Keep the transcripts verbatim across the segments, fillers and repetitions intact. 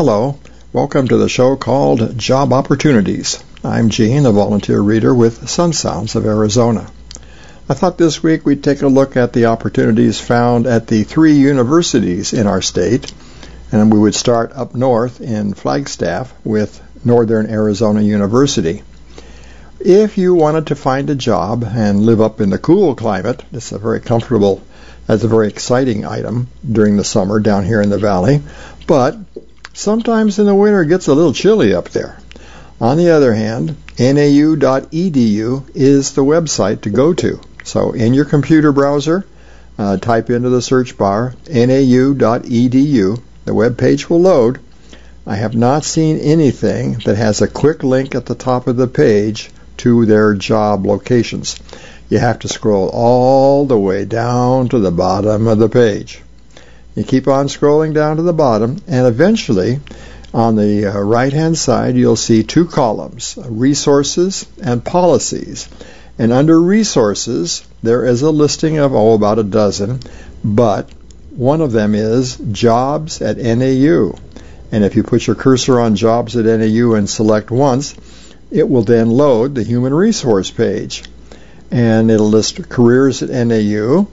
Hello, welcome to the show called Job Opportunities. I'm Gene, a volunteer reader with Sun Sounds of Arizona. I thought this week we'd take a look at the opportunities found at the three universities in our state, and we would start up north in Flagstaff with Northern Arizona University. If you wanted to find a job and live up in the cool climate, it's a very comfortable, that's a very exciting item during the summer down here in the valley, but sometimes in the winter it gets a little chilly up there. On the other hand, N A U dot E D U is the website to go to. So in your computer browser, uh, type into the search bar N A U dot E D U. The web page will load. I have not seen anything that has a quick link at the top of the page to their job locations. You have to scroll all the way down to the bottom of the page. You keep on scrolling down to the bottom, and eventually, on the uh, right-hand side, you'll see two columns, resources and policies. And under resources, there is a listing of, oh, about a dozen, but one of them is jobs at N A U. And if you put your cursor on jobs at N A U and select once, it will then load the human resource page. And it'll list careers at N A U.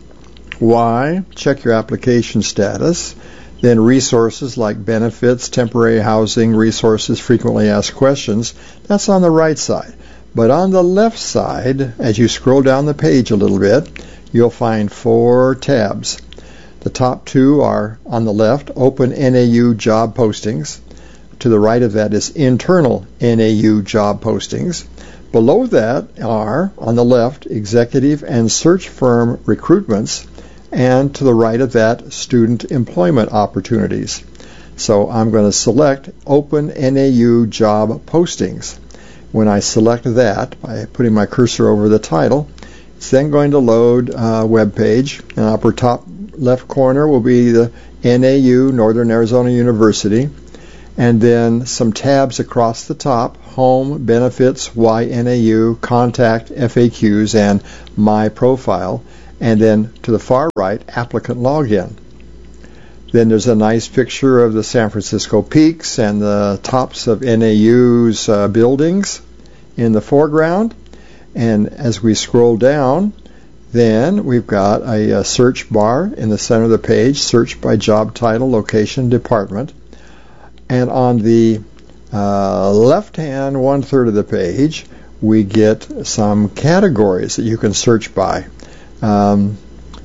Why? Check your application status. Then resources like benefits, temporary housing, resources, frequently asked questions. That's on the right side. But on the left side, as you scroll down the page a little bit, you'll find four tabs. The top two are on the left, Open N A U Job Postings. To the right of that is Internal N A U Job Postings. Below that are, on the left, Executive and Search Firm Recruitments. And to the right of that, student employment opportunities. So I'm going to select Open N A U Job Postings. When I select that, by putting my cursor over the title, it's then going to load a web page. In the upper top left corner will be the N A U, Northern Arizona University, and then some tabs across the top, Home, Benefits, Why N A U, Contact, F A Qs, and My Profile. And then to the far right, applicant login. Then there's a nice picture of the San Francisco peaks and the tops of N A U's uh, buildings in the foreground. And as we scroll down, then we've got a, a search bar in the center of the page, search by job title, location, department. And on the uh, left-hand one-third of the page, we get some categories that you can search by. Um,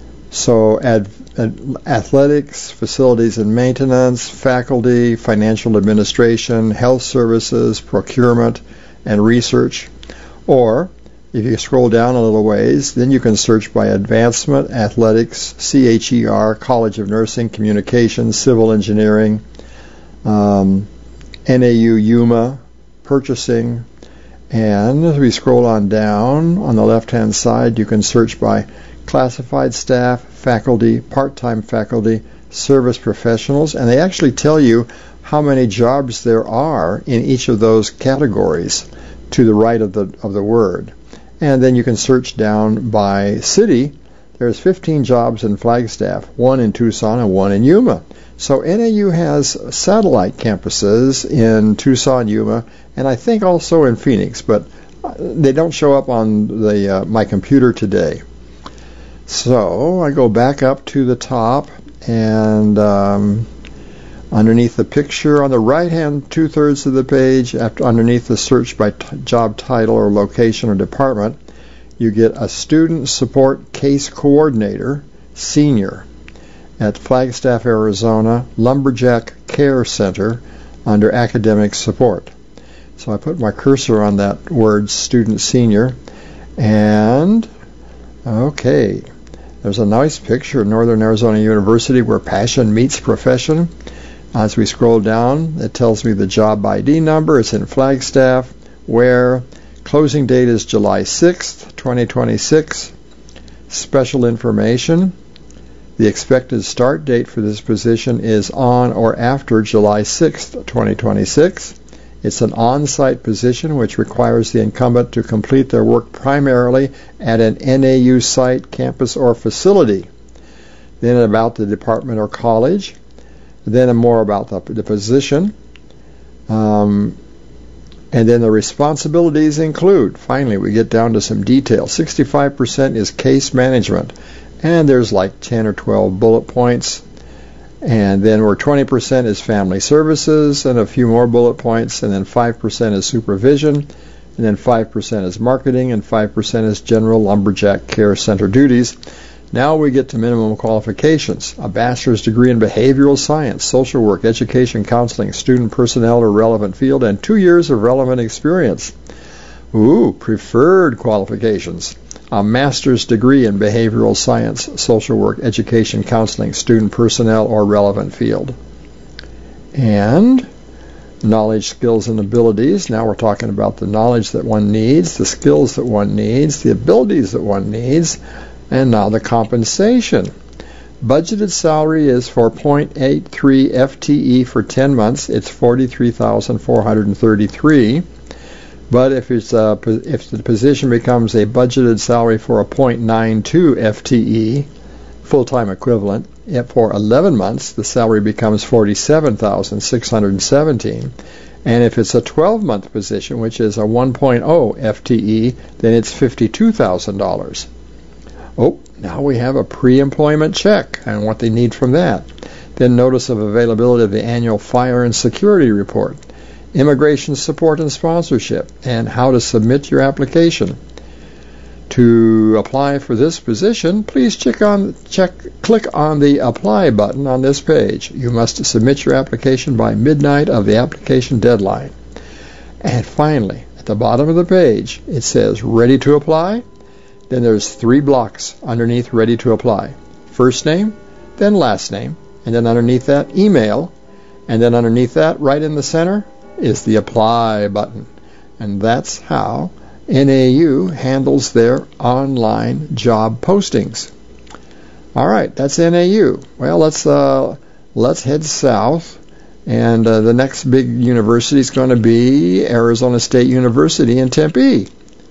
so ad, ad, athletics, facilities and maintenance, faculty, financial administration, health services, procurement, and research. Or if you scroll down a little ways, then you can search by advancement, athletics, C H E R, College of Nursing, communications, civil engineering, um, N A U Yuma, purchasing. And as we scroll on down, on the left-hand side, you can search by classified staff, faculty, part-time faculty, service professionals, and they actually tell you how many jobs there are in each of those categories to the right of the of the word. And then you can search down by city. There's fifteen jobs in Flagstaff, one in Tucson and one in Yuma. So N A U has satellite campuses in Tucson, Yuma, and I think also in Phoenix, but they don't show up on the uh, my computer today. So I go back up to the top, and um, underneath the picture on the right-hand two-thirds of the page, after underneath the search by t- job title or location or department, you get a student support case coordinator, senior, at Flagstaff, Arizona, Lumberjack Care Center under academic support. So I put my cursor on that word, student senior, and okay, there's a nice picture of Northern Arizona University where passion meets profession. As we scroll down, it tells me the job I D number. It's in Flagstaff, where closing date is July sixth, twenty twenty-six. Special information. The expected start date for this position is on or after July sixth, twenty twenty-six. It's an on-site position which requires the incumbent to complete their work primarily at an N A U site, campus, or facility. Then about the department or college. then more about the, the position. Um, and then the responsibilities include, finally, we get down to some detail. sixty-five percent is case management, and there's like ten or twelve bullet points. And then where twenty percent is family services, and a few more bullet points, and then five percent is supervision, and then five percent is marketing, and five percent is general lumberjack care center duties. Now we get to minimum qualifications: a bachelor's degree in behavioral science, social work, education, counseling, student personnel or relevant field, and two years of relevant experience. Ooh, preferred qualifications: a master's degree in behavioral science, social work, education, counseling, student personnel or relevant field. And knowledge, skills, and abilities. Now we're talking about the knowledge that one needs, the skills that one needs, the abilities that one needs. And now the compensation. Budgeted salary is for zero point eight three F T E for ten months. It's forty-three thousand four hundred thirty-three dollars. But if it's a, if the position becomes a budgeted salary for a zero point nine two F T E, full-time equivalent, for eleven months, the salary becomes forty-seven thousand six hundred seventeen dollars. And if it's a twelve-month position, which is a one point oh F T E, then it's fifty-two thousand dollars. Oh, now we have a pre-employment check and what they need from that. Then notice of availability of the annual fire and security report, immigration support and sponsorship, and how to submit your application. To apply for this position, please check on, check, click on the Apply button on this page. You must submit your application by midnight of the application deadline. And finally, at the bottom of the page, it says Ready to Apply. Then there's three blocks underneath Ready to Apply. First name, then last name, and then underneath that, email, and then underneath that, right in the center, is the Apply button. And that's how N A U handles their online job postings. All right, that's N A U. Well, let's uh, let's head south, and uh, the next big university is going to be Arizona State University in Tempe.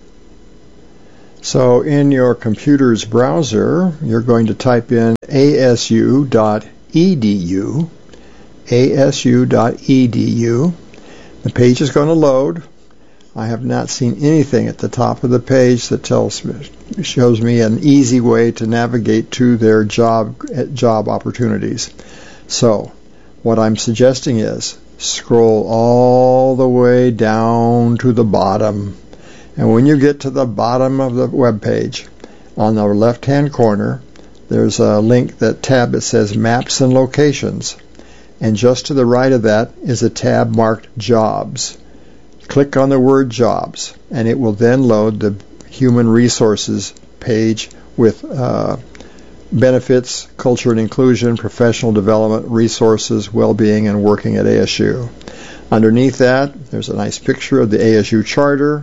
So in your computer's browser, you're going to type in A S U dot E D U, A S U dot E D U. The page is going to load. I have not seen anything at the top of the page that tells me, shows me an easy way to navigate to their job job opportunities. So what I'm suggesting is scroll all the way down to the bottom. And when you get to the bottom of the web page, on the left-hand corner, there's a link, that tab that says Maps and Locations. And just to the right of that is a tab marked Jobs. Click on the word Jobs, and it will then load the Human Resources page with uh, benefits, culture and inclusion, professional development, resources, well-being, and working at A S U. Underneath that, there's a nice picture of the A S U charter.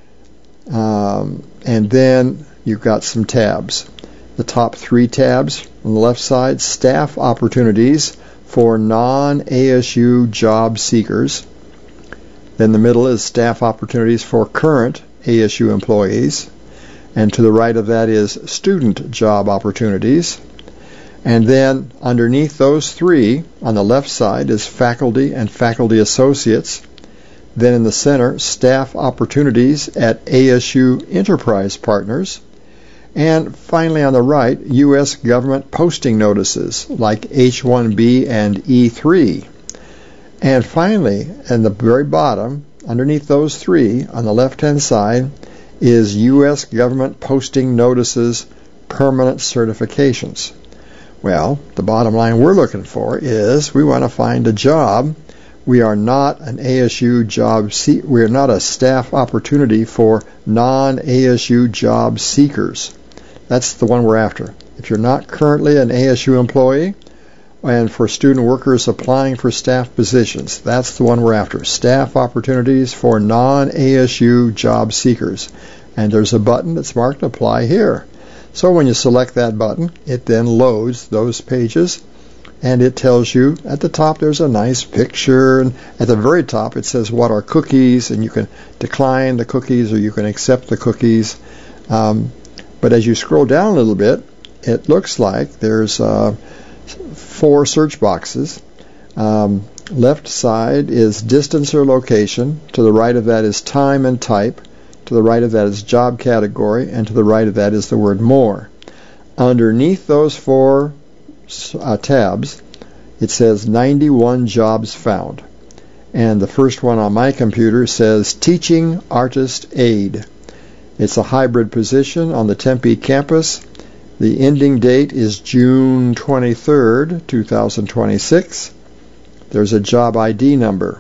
Um, and then you've got some tabs. The top three tabs on the left side, staff opportunities for non-A S U job seekers. Then the middle is staff opportunities for current A S U employees. And to the right of that is student job opportunities. And then underneath those three, on the left side, is faculty and faculty associates. Then in the center, staff opportunities at A S U Enterprise Partners. And finally on the right, U S government posting notices like H one B and E three. And finally, in the very bottom, underneath those three, on the left-hand side, is U S government posting notices permanent certifications. Well, the bottom line we're looking for is we want to find a job. We are not an A S U job se- we are not a staff opportunity for non-A S U job seekers. That's the one we're after. If you're not currently an A S U employee, and for student workers applying for staff positions, that's the one we're after. Staff opportunities for non-A S U job seekers. And there's a button that's marked Apply Here. So when you select that button, it then loads those pages. And it tells you, at the top there's a nice picture, and at the very top it says what are cookies, and you can decline the cookies or you can accept the cookies. Um, but as you scroll down a little bit, it looks like there's uh, four search boxes. Um, left side is distance or location. To the right of that is time and type. To the right of that is job category. And to the right of that is the word more. Underneath those four uh, tabs, it says ninety-one jobs found. And the first one on my computer says Teaching Artist Aide. It's a hybrid position on the Tempe campus. The ending date is June twenty-third, two thousand twenty-six. There's a job I D number.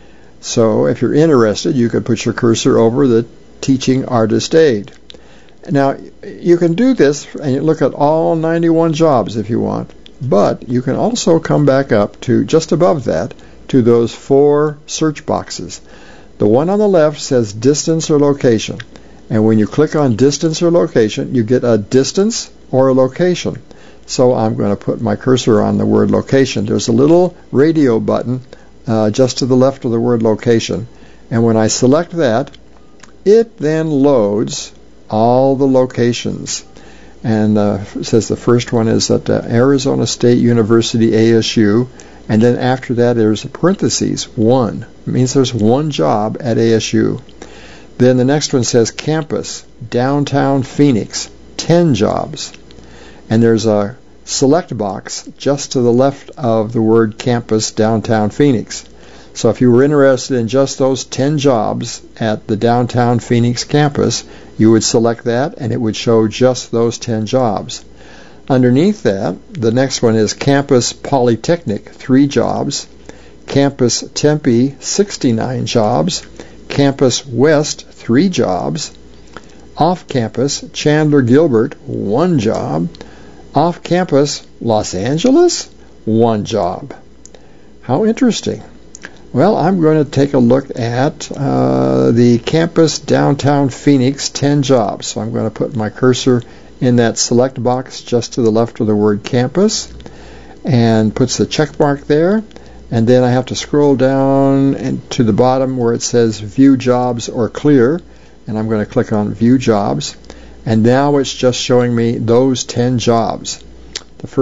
So if you're interested, you could put your cursor over the Teaching Artist Aide. Now, you can do this and you look at all ninety-one jobs if you want, but you can also come back up to just above that to those four search boxes. The one on the left says distance or location, and when you click on distance or location, you get a distance or a location. So I'm going to put my cursor on the word location. There's a little radio button uh, just to the left of the word location, and when I select that, it then loads all the locations. And uh, it says the first one is at uh, Arizona State University, A S U, and then after that there's parentheses, one. It means there's one job at A S U. Then the next one says campus, downtown Phoenix, ten jobs. And there's a select box just to the left of the word campus, downtown Phoenix. So if you were interested in just those ten jobs at the downtown Phoenix campus, you would select that and it would show just those ten jobs. Underneath that, the next one is Campus Polytechnic, three jobs. Campus Tempe, sixty-nine jobs. Campus West, three jobs. Off-campus Chandler Gilbert, one job. Off-campus Los Angeles, one job. How interesting. Well, I'm going to take a look at uh, the campus downtown Phoenix, ten jobs. So I'm going to put my cursor in that select box just to the left of the word campus and puts the check mark there. And then I have to scroll down and to the bottom where it says View Jobs or Clear. And I'm going to click on View Jobs. And now it's just showing me those ten jobs.